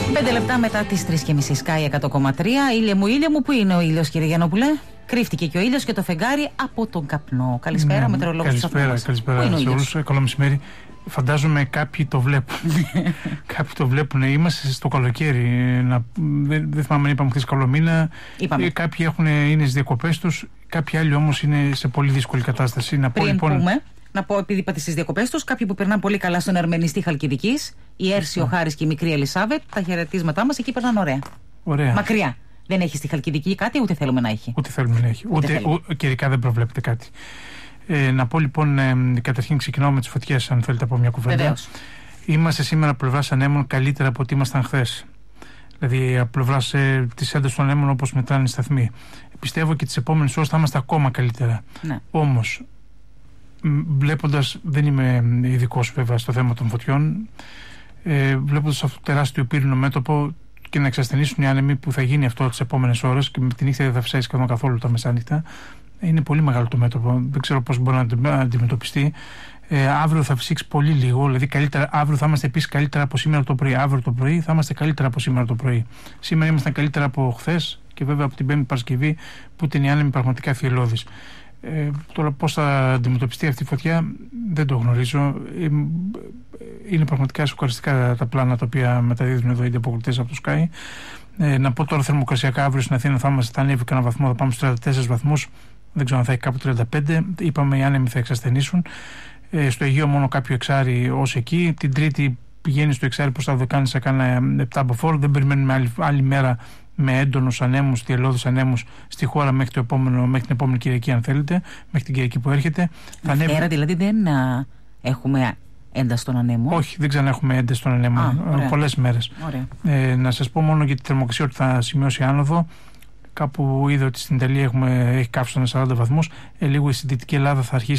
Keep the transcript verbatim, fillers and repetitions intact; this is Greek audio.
Πέντε λεπτά μετά τις τρεις και μισή Sky εκατό κόμμα τρία. Ήλιε μου, ήλιε μου, πού είναι ο ήλιος, κύριε Γιαννόπουλε? Κρύφτηκε και ο ήλιος και το φεγγάρι από τον καπνό. Καλησπέρα, ναι, μετεωρολόγος του Καλησπέρα, καλησπέρα σε όλους. Καλό μεσημέρι. Φαντάζομαι κάποιοι το βλέπουν. Κάποιοι το βλέπουν. Είμαστε στο καλοκαίρι. Να, δεν, δεν θυμάμαι αν είπαμε χθες καλό μήνα. Είπαμε. Κάποιοι έχουν, είναι στις διακοπές τους. Κάποιοι άλλοι όμως είναι σε πολύ δύσκολη κατάσταση. Να πω, Πριν λοιπόν, πούμε, να πω, επειδή είπατε στις διακοπές τους, κάποιοι που περνάνε πολύ καλά στον Ερμενιστή Χαλκιδικής, η Έρση, ο Χάρης και η μικρή Ελισάβετ, τα χαιρετίσματά μας εκεί περνάνε ωραία. Ωραία. Μακριά. Δεν έχει στη Χαλκιδική κάτι, ούτε θέλουμε να έχει. Ούτε θέλουμε να έχει. Ούτε, ούτε ο, καιρικά δεν προβλέπεται κάτι. Ε, να πω λοιπόν, ε, καταρχήν ξεκινάω με τις φωτιές, αν θέλετε από μια κουβέντα. Βεβαίως. Είμαστε σήμερα από πλευράς ανέμων καλύτερα από ό,τι ήμασταν χθες. Δηλαδή από πλευράς ε, της έντασης των ανέμων, όπως μετράνε οι σταθμοί. Πιστεύω και τις επόμενες ώρες θα είμαστε ακόμα καλύτερα. Ναι. Όμως, βλέποντας, δεν είμαι ειδικός βέβαια στο θέμα των φωτιών, ε, βλέποντας αυτό το τεράστιο πύρινο μέτωπο και να εξασθενήσουν οι άνεμοι που θα γίνει αυτό τις επόμενες ώρες και με τη νύχτα δεν θα φυσάει σχεδόν καθόλου τα μεσάνυχτα. Είναι πολύ μεγάλο το μέτωπο. Δεν ξέρω πώς μπορεί να αντιμετωπιστεί. Ε, αύριο θα φυσήξει πολύ λίγο. Δηλαδή, καλύτερα, αύριο θα είμαστε επίσης καλύτερα από σήμερα το πρωί. Αύριο το πρωί θα είμαστε καλύτερα από σήμερα το πρωί. Σήμερα ήμασταν καλύτερα από χθες και βέβαια από την Πέμπτη Παρασκευή που ήταν οι άνεμοι πραγματικά θυελλώδεις. Ε, τώρα πώς θα αντιμετωπιστεί αυτή η φωτιά δεν το γνωρίζω. Ε, είναι πραγματικά σοκαριστικά τα πλάνα τα οποία μεταδίδουν εδώ οι ανταποκριτές από το Sky. Ε, να πω τώρα θερμοκρασιακά αύριο στην Αθήνα θα, είμαστε, θα ανέβει κανένα βαθμό, θα πάμε στους τριάντα τέσσερις βαθμούς. Δεν ξέρω αν θα έχει κάπου τριάντα πέντε. Είπαμε οι άνεμοι θα εξασθενήσουν. Ε, στο Αιγαίο μόνο κάποιο εξάρι ως εκεί. Την Τρίτη πηγαίνει στο εξάρι προς τα Δωδεκάνησα, κάνα επτά από φόρ. Δεν περιμένουμε άλλη, άλλη μέρα με έντονους ανέμους, θυελλώδεις ανέμους στη χώρα μέχρι, το επόμενο, μέχρι την επόμενη Κυριακή, αν θέλετε, μέχρι την Κυριακή που έρχεται. Δευτέρα ανέβει... δηλαδή δεν α, έχουμε ένταση των ανέμων. Όχι, δεν ξανά έχουμε ένταση των ανέμων. Πολλές μέρες. Ε, να σας πω μόνο για τη θερμοκρασία ότι θα σημειώσει άνοδο. Κάπου είδα ότι στην Ιταλία έχουμε, έχει κάψει των σαράντα βαθμούς. Ε, λίγο η Δυτική Ελλάδα θα αρχίσει